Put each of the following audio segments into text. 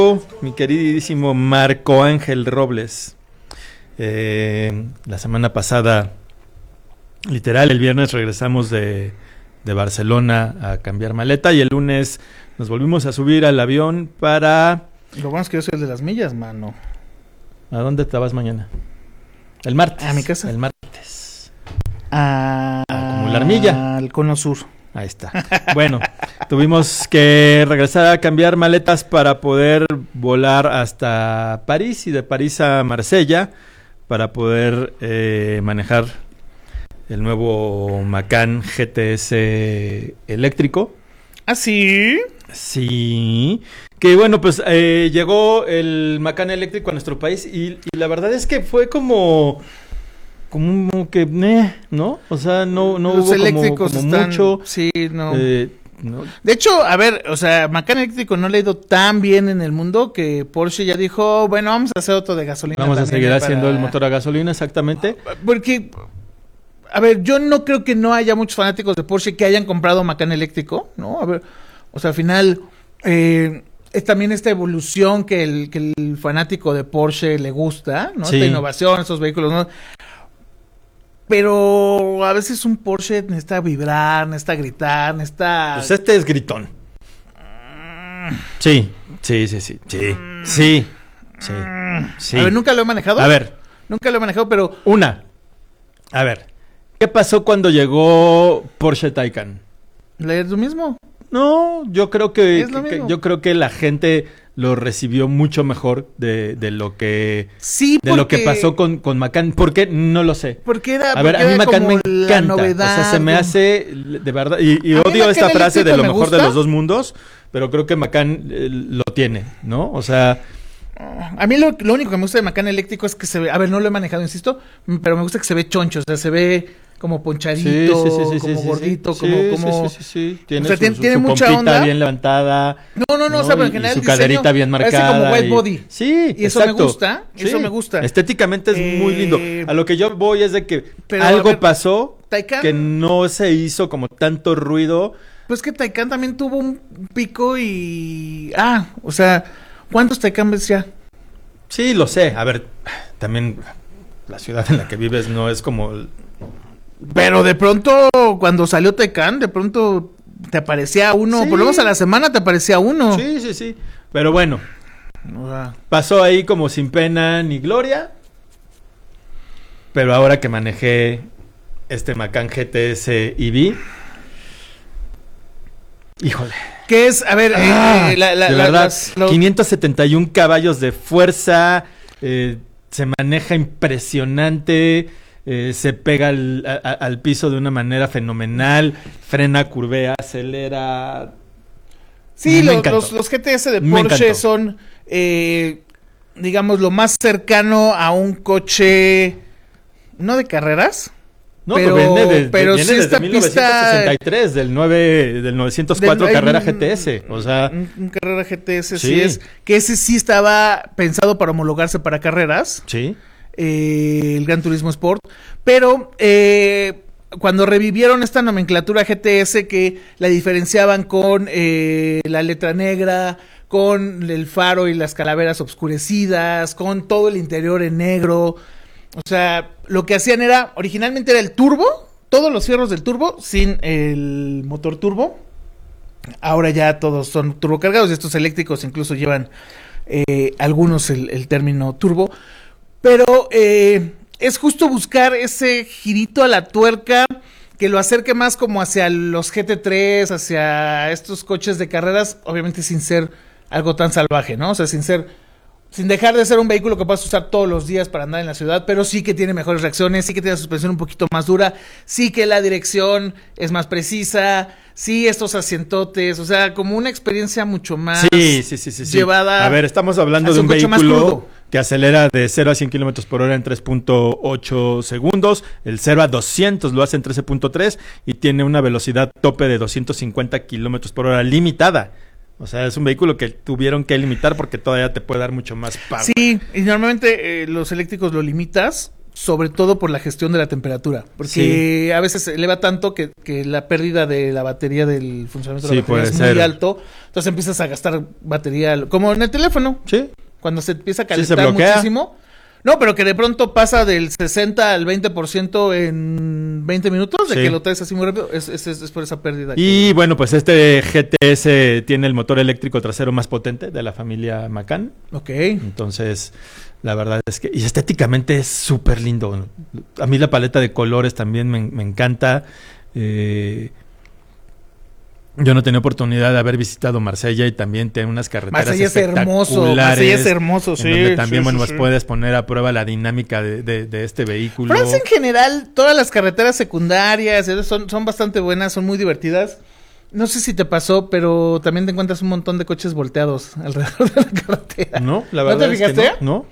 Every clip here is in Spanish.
Mi queridísimo Marco Ángel Robles. La semana pasada, literal, el viernes regresamos de Barcelona a cambiar maleta y el lunes nos volvimos a subir al avión para... Lo bueno es que yo soy el de las millas, mano. ¿A dónde te vas mañana? El martes. A mi casa. El martes. A acumular milla. Al Cono Sur. Ahí está. Bueno, tuvimos que regresar a cambiar maletas para poder volar hasta París y de París a Marsella para poder manejar el nuevo Macan GTS eléctrico. ¿Ah, sí? Sí. Que bueno, pues llegó el Macan eléctrico a nuestro país y la verdad es que fue como que, ¿no? O sea, no los hubo eléctricos como están, mucho. Sí, no. No. De hecho, a ver, o sea, Macan eléctrico no le ha ido tan bien en el mundo que Porsche ya dijo, bueno, vamos a hacer otro de gasolina. Vamos a seguir haciendo el motor a gasolina, exactamente. Porque, a ver, yo no creo que no haya muchos fanáticos de Porsche que hayan comprado Macan eléctrico, ¿no? A ver, o sea, al final, es también esta evolución que el fanático de Porsche le gusta, ¿no? Sí. Esta innovación, estos vehículos, ¿no? Pero a veces un Porsche necesita vibrar, necesita gritar, necesita... Pues este es gritón. Sí. A ver, nunca lo he manejado. A ver. Nunca lo he manejado, pero... A ver. ¿Qué pasó cuando llegó Porsche Taycan? ¿Es lo mismo? No, yo creo que la gente lo recibió mucho mejor de lo que de lo que pasó con Macan. ¿Por qué? No lo sé. Porque era, a ver, a mí Macan me encanta. Novedad, o sea, se me hace de verdad y odio esta frase de lo mejor de los dos mundos, pero creo que Macan lo tiene, ¿no? O sea, a mí lo único que me gusta de Macan eléctrico es que se ve, a ver, no lo he manejado, insisto, pero me gusta que se ve choncho, o sea, se ve como ponchadito, como gordito, como... Sí. Tiene, o sea, tiene mucha pompita onda. bien levantada. No, o sea, pero en general su caderita bien marcada. Como white body. Sí, y eso exacto. me gusta. Estéticamente es muy lindo. A lo que yo voy es de que algo pasó Taycan, que no se hizo como tanto ruido. Pues que Taycan también tuvo un pico y... o sea, ¿cuántos Taycan ves ya? Sí, lo sé. A ver, también la ciudad en la que vives no es como... Pero de pronto, cuando salió Taycan, de pronto te aparecía uno, por lo menos a la semana te aparecía uno. Sí. Pero bueno, pasó ahí como sin pena ni gloria. Pero ahora que manejé este Macan GTS EV, híjole. ¿Qué es? A ver, de verdad, 571 caballos de fuerza, se maneja impresionante. Se pega al piso de una manera fenomenal, frena, curvea, acelera. Sí, los GTS de Porsche son, digamos, lo más cercano a un coche, no de carreras. No, pero viene sí desde esta 1963, del 904 Carrera GTS, o sea... Un Carrera GTS sí es, que ese sí estaba pensado para homologarse para carreras. Sí. El Gran Turismo Sport, pero cuando revivieron esta nomenclatura GTS que la diferenciaban con la letra negra, con el faro y las calaveras obscurecidas, con todo el interior en negro, o sea, lo que hacían originalmente era el turbo, todos los fierros del turbo sin el motor turbo. Ahora ya todos son turbocargados y estos eléctricos incluso llevan algunos el término turbo. Pero es justo buscar ese girito a la tuerca que lo acerque más como hacia los GT3, hacia estos coches de carreras, obviamente sin ser algo tan salvaje, ¿no? O sea, sin dejar de ser un vehículo que puedas usar todos los días para andar en la ciudad, pero sí que tiene mejores reacciones, sí que tiene la suspensión un poquito más dura, sí que la dirección es más precisa, sí estos asientotes, o sea, como una experiencia mucho más llevada. A ver, estamos hablando de un vehículo que acelera de 0 a 100 kilómetros por hora en 3.8 segundos, el 0 a 200 lo hace en 13.3 y tiene una velocidad tope de 250 kilómetros por hora limitada. O sea, es un vehículo que tuvieron que limitar porque todavía te puede dar mucho más power. Sí, y normalmente los eléctricos lo limitas sobre todo por la gestión de la temperatura, porque a veces se eleva tanto que la pérdida de la batería del funcionamiento de la batería es muy alto, entonces empiezas a gastar batería, como en el teléfono, cuando se empieza a calentar muchísimo. No, pero que de pronto pasa del 60 al 20% en 20 minutos, de que lo traes así muy rápido, es por esa pérdida. Y bueno, pues este GTS tiene el motor eléctrico trasero más potente de la familia Macan. Ok. Entonces, la verdad es que, y estéticamente es súper lindo. A mí la paleta de colores también me encanta. Yo no tenía oportunidad de haber visitado Marsella y también tiene unas carreteras espectaculares. Marsella es hermoso, sí. Donde también, pues puedes poner a prueba la dinámica de este vehículo. Francia en general, todas las carreteras secundarias son bastante buenas, son muy divertidas. No sé si te pasó, pero también te encuentras un montón de coches volteados alrededor de la carretera. No, la verdad. ¿No te fijaste? Es que no.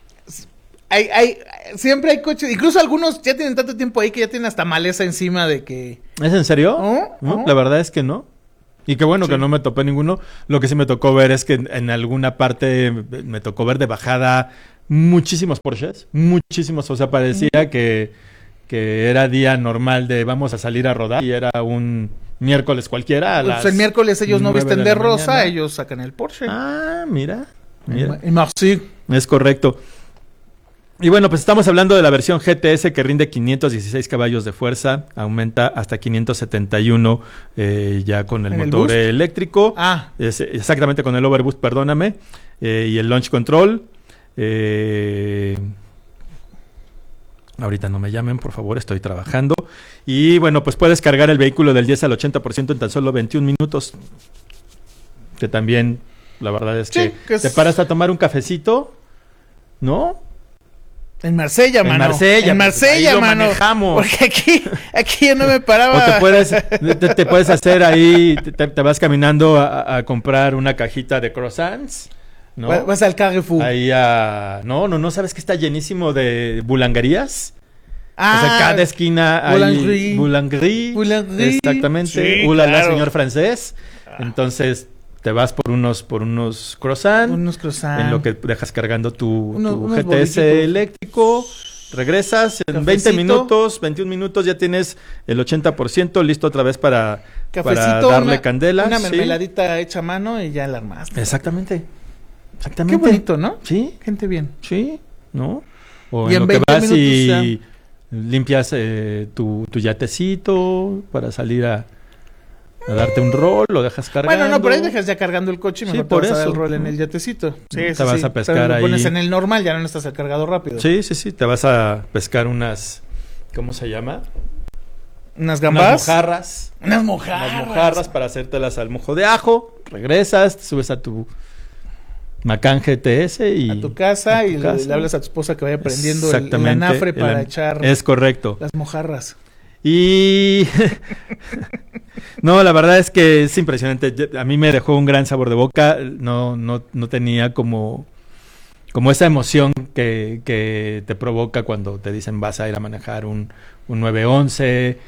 Siempre hay coches, incluso algunos ya tienen tanto tiempo ahí que ya tienen hasta maleza encima de que... ¿Es en serio? ¿No? La verdad es que no. Y qué bueno que no me topé ninguno. Lo que sí me tocó ver es que en alguna parte me tocó ver de bajada muchísimos Porsches. Muchísimos. O sea, parecía que era día normal de vamos a salir a rodar. Y era un miércoles cualquiera. Pues el miércoles ellos no visten de rosa, mañana. Ellos sacan el Porsche. Ah, mira. En Marseille. Es correcto. Y bueno, pues estamos hablando de la versión GTS que rinde 516 caballos de fuerza, aumenta hasta 571 ya con el motor eléctrico. Exactamente, con el Overboost, perdóname. Y el Launch Control. Ahorita no me llamen, por favor, estoy trabajando. Y bueno, pues puedes cargar el vehículo del 10 al 80% en tan solo 21 minutos. Que también, la verdad es que te paras a tomar un cafecito, ¿no? En Marsella, mano. En Marsella, mano. Manejamos. Porque aquí yo no me paraba. O te puedes hacer ahí, te vas caminando a comprar una cajita de croissants, ¿no? Vas al Carrefour. Ahí no, ¿sabes que está llenísimo de bulanguerías? O sea, cada esquina hay boulangerie. Exactamente. Sí, Ulala, señor francés. Entonces te vas por unos croissants. En lo que dejas cargando tu GTS bolitos eléctrico. Regresas en 21 minutos ya tienes el 80% listo otra vez para darle candela. Una mermeladita hecha a mano y ya la armaste. Exactamente. Qué bonito, ¿no? Sí. Gente bien. Sí, ¿no? O y en lo que vas y limpias tu yatecito para salir a darte un rol, lo dejas cargando. Bueno, no, pero ahí dejas ya cargando el coche y mejor te vas a dar el rol en el yatecito. Te vas a pescar ahí. Lo pones en el normal, ya no estás al cargado rápido. Sí, te vas a pescar unas, ¿cómo se llama? ¿Unas gambas? Unas mojarras para hacértelas al mojo de ajo. Regresas, te subes a tu Macan GTS y... a tu casa y le hablas a tu esposa que vaya prendiendo el anafre para echar... Es correcto. Las mojarras. Y no, la verdad es que es impresionante. A mí me dejó un gran sabor de boca. No tenía como esa emoción que te provoca cuando te dicen vas a ir a manejar un 911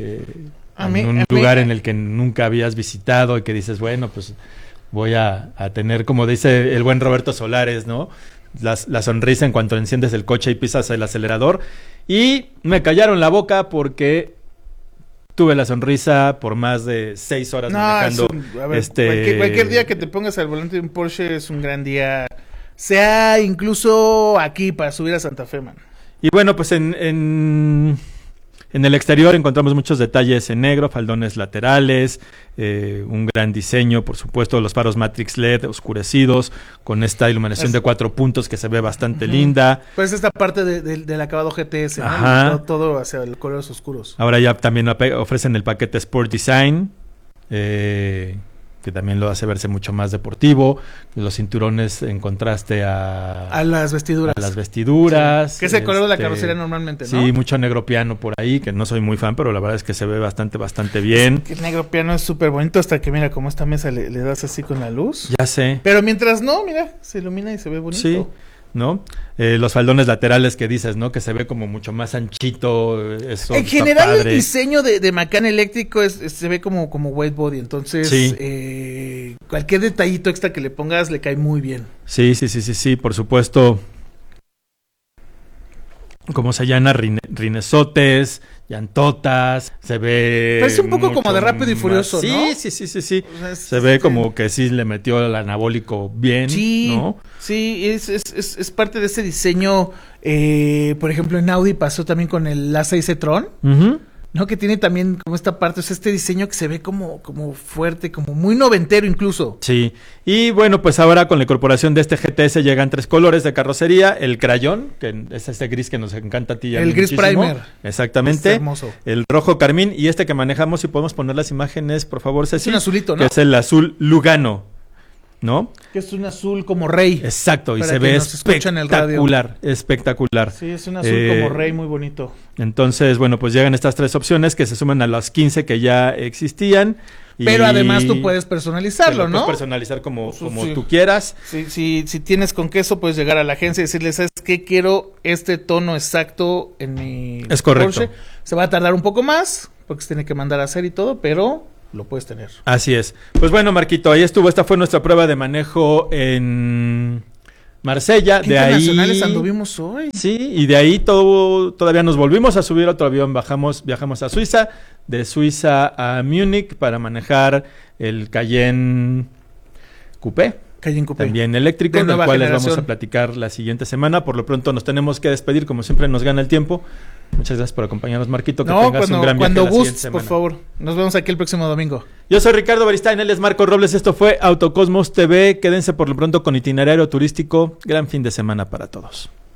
en un lugar en el que nunca habías visitado y que dices, bueno, pues voy a tener, como dice el buen Roberto Solares, ¿no? La sonrisa en cuanto enciendes el coche y pisas el acelerador. Y me callaron la boca porque tuve la sonrisa por más de 6 horas manejando. Cualquier día que te pongas al volante de un Porsche es un gran día. Sea incluso aquí para subir a Santa Fe, man. Y bueno, pues en el exterior encontramos muchos detalles en negro, faldones laterales, un gran diseño, por supuesto, los faros Matrix LED oscurecidos, con esta iluminación de 4 puntos que se ve bastante linda. Pues esta parte del acabado GTS, ¿no? Todo hacia los colores oscuros. Ahora ya también ofrecen el paquete Sport Design, que también lo hace verse mucho más deportivo, los cinturones en contraste a las vestiduras. Sí. Que es el color de la carrocería normalmente, ¿no? Sí, mucho negro piano por ahí, que no soy muy fan, pero la verdad es que se ve bastante bien. El negro piano es súper bonito hasta que mira como esta mesa le das así con la luz. Ya sé. Pero mientras no, mira, se ilumina y se ve bonito. Sí, ¿no? Los faldones laterales que dices, ¿no? Que se ve como mucho más anchito. Eso en general el diseño de Macan eléctrico se ve como white body, entonces cualquier detallito extra que le pongas le cae muy bien. Sí, por supuesto. cómo se allana rinesotes, llantotas, se ve... Parece un poco como de Rápido y Furioso, sí, ¿no? Sí. O sea, Se ve como que sí le metió el anabólico bien, sí, ¿no? Sí, es parte de ese diseño. Por ejemplo, en Audi pasó también con el A6 e-tron, ¿no? Que tiene también como esta parte, o sea, este diseño que se ve como fuerte, como muy noventero incluso. Sí, y bueno, pues ahora con la incorporación de este GTS llegan 3 colores de carrocería: el crayón, que es este gris que nos encanta a ti y a mí El gris muchísimo. primer. Exactamente. Es hermoso. El rojo carmín, y este que manejamos, si podemos poner las imágenes, por favor, Ceci. Es un azulito, ¿no? Que es el azul Lugano, ¿no? Que es un azul como rey. Exacto, y Para se que ve nos escuchen en el radio. espectacular. Sí, es un azul como rey muy bonito. Entonces, bueno, pues llegan estas 3 opciones que se suman a las 15 que ya existían. Pero además tú puedes personalizarlo, ¿no? Puedes personalizar como Sí. tú quieras. Si tienes con queso, puedes llegar a la agencia y decirle, ¿sabes qué? Quiero este tono exacto en mi Es correcto. Porsche. Se va a tardar un poco más, porque se tiene que mandar a hacer y todo, pero lo puedes tener. Así es. Pues bueno, Marquito, ahí estuvo. Esta fue nuestra prueba de manejo en Marsella. ¿Qué De ahí internacionales anduvimos hoy? Sí, y de ahí todavía nos volvimos a subir a otro avión, viajamos a Suiza, de Suiza a Múnich para manejar el Cayenne Coupé. Cayenne Coupé. También eléctrico, De del nueva cual les generación. vamos a platicar la siguiente semana. Por lo pronto nos tenemos que despedir, como siempre nos gana el tiempo. Muchas gracias por acompañarnos, Marquito. Que tengas un gran viaje cuando la siguiente gustes, semana. por favor. Nos vemos aquí el próximo domingo. Yo soy Ricardo Beristain, él es Marco Robles. Esto fue Autocosmos TV. Quédense por lo pronto con Itinerario Turístico. Gran fin de semana para todos.